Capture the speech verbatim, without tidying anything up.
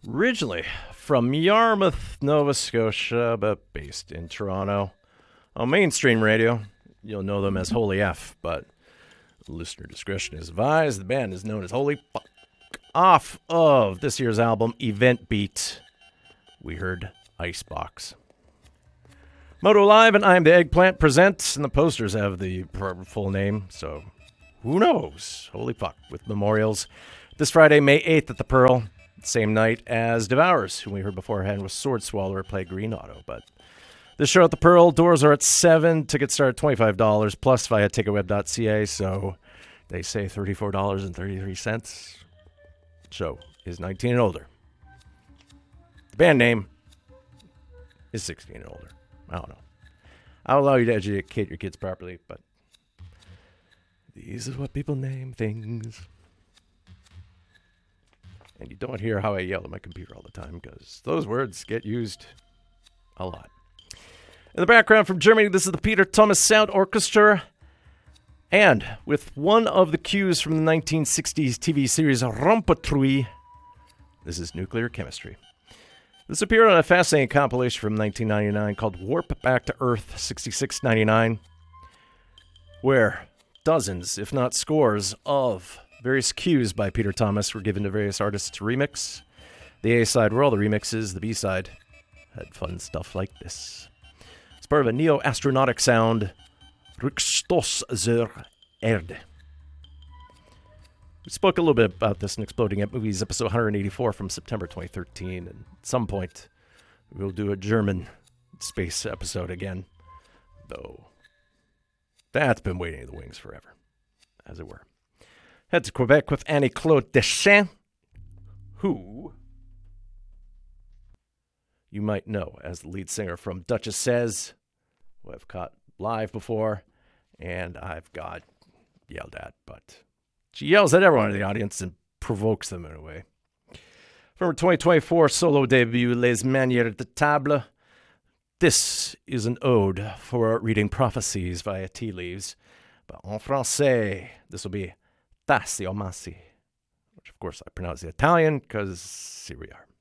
Originally from Yarmouth, Nova Scotia, but based in Toronto. On mainstream radio, you'll know them as Holy F, but listener discretion is advised. The band is known as Holy Fuck. Off of this year's album, Event Beat, we heard Icebox. Moto Live and I'm the Eggplant presents, and the posters have the full name, so who knows? Holy Fuck, with memorials this Friday, May eighth at the Pearl. Same night as Devourers, who we heard beforehand with Sword Swallower play Green Auto. But this show at the Pearl, doors are at seven. Tickets start at twenty-five dollars plus via ticketweb dot c a. So they say thirty-four dollars and thirty-three cents. Show is nineteen and older. The band name is sixteen and older. I don't know. I'll allow you to educate your kids properly, but these is what people name things. And you don't hear how I yell at my computer all the time because those words get used a lot. In the background from Germany, this is the Peter Thomas Sound Orchestra. And with one of the cues from the nineteen sixties T V series Rumpetruy, this is Nuclear Chemistry. This appeared on a fascinating compilation from nineteen ninety-nine called Warp Back to Earth sixty-six ninety-nine, where dozens, if not scores, of various cues by Peter Thomas were given to various artists to remix. The A-side were all the remixes. The B-side had fun stuff like this. It's part of a neo-astronautic sound, Rückstoß zur Erde. We spoke a little bit about this in Exploding at Movies, episode one eighty-four from September twenty thirteen. And at some point, we'll do a German space episode again. Though, that's been waiting in the wings forever, as it were. Head to Quebec with Annie-Claude Deschamps, who you might know as the lead singer from Duchess Says, who I've caught live before, and I've got yelled at, but she yells at everyone in the audience and provokes them in a way. From her twenty twenty-four solo debut, Les Manières de Table, this is an ode for reading prophecies via tea leaves, but en français, this will be Tassi o Massi, which of course I pronounce the Italian because here we are.